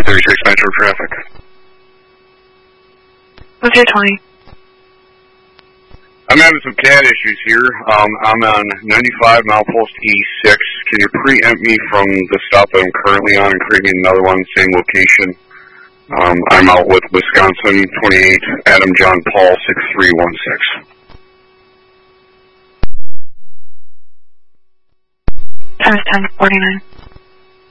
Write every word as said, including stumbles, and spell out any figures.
thirty-six Metro traffic. What's your twenty? I'm having some C A D issues here. Um, I'm on ninety-five milepost E six. Can you preempt me from the stop that I'm currently on and create me another one, same location? Um, I'm out with Wisconsin twenty-eight, Adam John Paul six three one six. Times ten forty-nine.